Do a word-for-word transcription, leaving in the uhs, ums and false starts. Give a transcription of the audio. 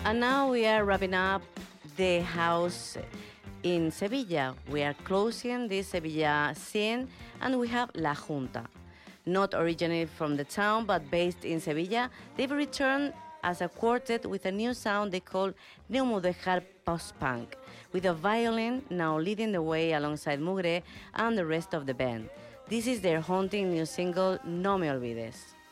And now we are wrapping up the house in Sevilla. We are closing this Sevilla scene, and we have La Junta. Not originally from the town, but based in Sevilla, they've returned as a quartet with a new sound they call Neomudéjar Post-Punk, with a violin now leading the way alongside Mugre and the rest of the band. This is their haunting new single, No Me Olvides.